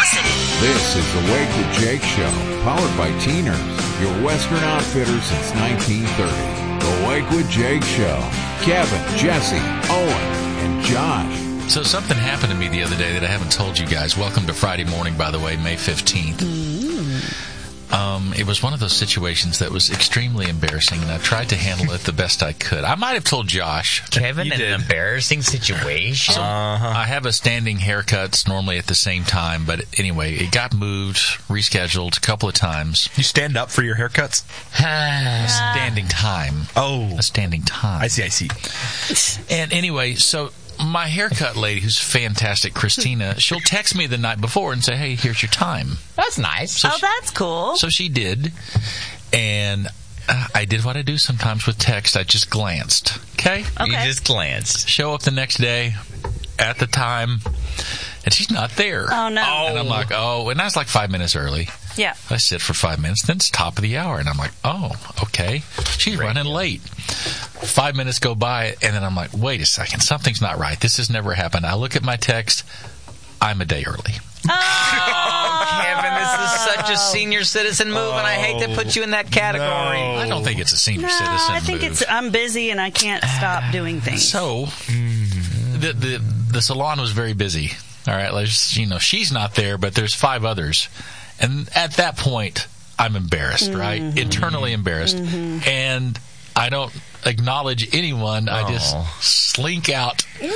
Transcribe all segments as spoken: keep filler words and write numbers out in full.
City. This is the Wake with Jake Show, powered by Teeners, your Western outfitter since nineteen thirty. The Wake with Jake Show. Kevin, Jesse, Owen, and Josh. So something happened to me the other day that I haven't told you guys. Welcome to Friday morning, by the way, May fifteenth. Um, it was one of those situations that was extremely embarrassing, and I tried to handle it the best I could. I might have told Josh. Kevin, in an embarrassing situation? So uh-huh. I have a standing haircuts normally at the same time, but anyway, it got moved, rescheduled a couple of times. You stand up for your haircuts? Standing time. Oh. A standing time. I see, I see. And anyway, so my haircut lady, who's fantastic, Christina, she'll text me the night before and say, hey, here's your time. That's nice. So oh, she, that's cool. So she did, and uh, I did what I do sometimes with text. I just glanced, okay? Okay. You just glanced. Show up the next day at the time, and she's not there. Oh, no. And I'm like, oh, and I was like five minutes early. Yeah. I sit for five minutes, then it's top of the hour, and I'm like, oh, okay. She's Great. running late. Five minutes go by, and then I'm like, wait a second, something's not right. This has never happened. I look at my text, I'm a day early. Oh, Kevin, this is such a senior citizen move, and I hate to put you in that category. No. I don't think it's a senior no, citizen I think move. it's, I'm busy and I can't stop doing things. So, the, the, the salon was very busy. All right, let's, you know, she's not there, but there's five others. And at that point, I'm embarrassed, mm-hmm. right? Internally embarrassed. Mm-hmm. And I don't acknowledge anyone. Oh. I just slink out no!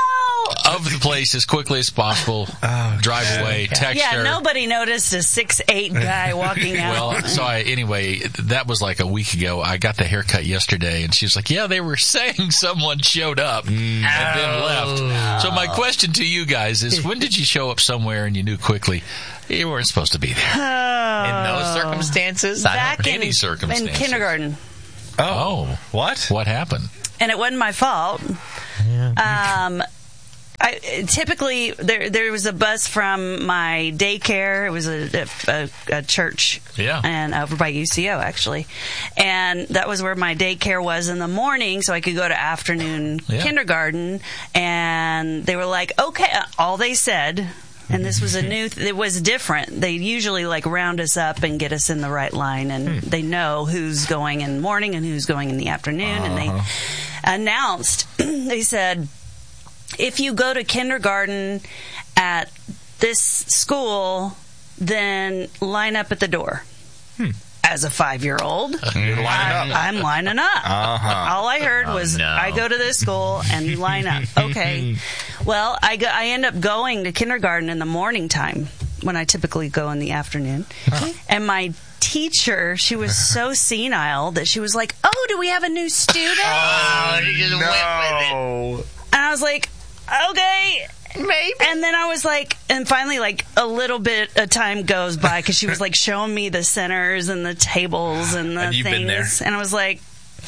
of the place as quickly as possible, oh, drive God. away, text yeah, her. Yeah, nobody noticed a six eight guy walking out. Well, so I, anyway, that was like a week ago. I got the haircut yesterday, and she was like, yeah, they were saying someone showed up mm. and then left. Oh. So my question to you guys is, when did you show up somewhere and you knew quickly you weren't supposed to be there? Oh. In those circumstances? Back I don't, in, any circumstances. in kindergarten. Oh. oh. What? What happened? And it wasn't my fault. Yeah. Um... I, typically, there there was a bus from my daycare. It was a, a, a church, yeah, and over by U C O actually, and that was where my daycare was in the morning, so I could go to afternoon yeah. kindergarten. And they were like, "Okay," all they said. And this was a new, th- it was different. They usually like round us up and get us in the right line, and hmm. they know who's going in the morning and who's going in the afternoon. Uh-huh. And they announced, they said, if you go to kindergarten at this school, then line up at the door. Hmm. As a five-year-old, You're lining I'm, up. I'm lining up. Uh-huh. All I heard was, oh, no. I go to this school and line up. Okay. Well, I, go, I end up going to kindergarten in the morning time when I typically go in the afternoon. Huh. And my teacher, she was so senile that she was like, oh, do we have a new student? Oh, she just no. went with it. And I was like, okay, maybe. And then I was like, and finally, like, a little bit of time goes by because she was like showing me the centers and the tables and the Have you things. Been there? And I was like,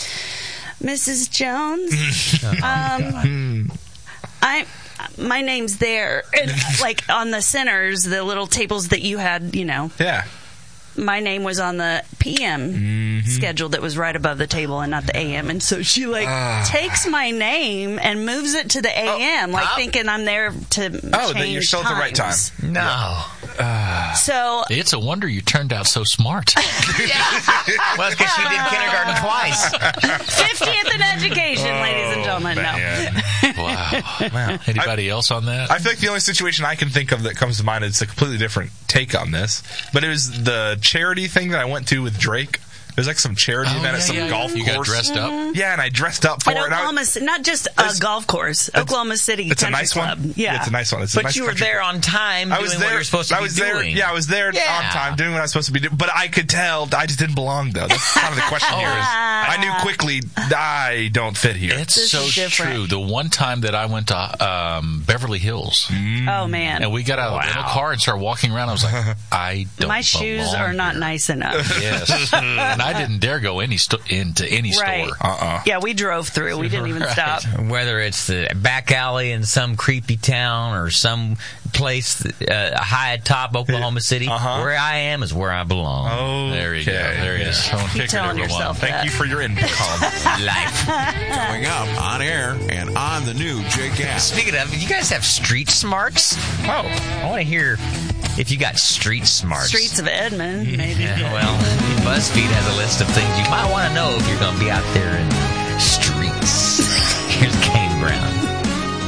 Missus Jones, oh, um, I, my name's there. And, like, on the centers, the little tables that you had, you know. Yeah. My name was on the P M mm-hmm. schedule that was right above the table and not the A M. And so she, like, uh. takes my name and moves it to the A M, oh, like, uh. thinking I'm there to Oh, change then you're still times. at the right time. No. Yeah. Uh. So... It's a wonder you turned out so smart. Well, it's because she did kindergarten twice. fiftieth in education, oh, ladies and gentlemen. Man. No. Wow. wow. Anybody I, else on that? I feel like the only situation I can think of that comes to mind is a completely different take on this. But it was the charity thing that I went to with Drake. It was like some charity oh, event yeah, at some yeah. golf you course. You got dressed up? Mm-hmm. Yeah, and I dressed up for At it. Oklahoma, I, not just a golf course. Oklahoma City It's Country a nice Club. one. Yeah. It's a nice one. It's but a nice you were there club. on time I was doing there, what you're supposed to I be was doing. There, yeah, I was there yeah. on time doing what I was supposed to be doing. But I could tell I just didn't belong, though. That's kind of the question here. Is I knew quickly I don't fit here. It's this so true. The one time that I went to um, Beverly Hills. Mm. Oh, man. And we got out of wow. the rental car and started walking around. I was like, I don't My shoes belong are not here. nice enough. Yes. And I didn't dare go any sto- into any right. store. Uh-uh. Yeah, we drove through. We didn't even right. stop. Whether it's the back alley in some creepy town or some place uh, high atop Oklahoma City, uh-huh. where I am is where I belong. Oh, there you go. There he is. Keep telling yourself Thank that. you for your input, Colin. Life. Coming up on air and on the new Jake app. Speaking of, you guys have street smarts? Oh, I want to hear If you got street smarts. Streets of Edmond, maybe. Yeah, well, BuzzFeed has a list of things you might want to know if you're going to be out there in the streets. Here's Kane Brown.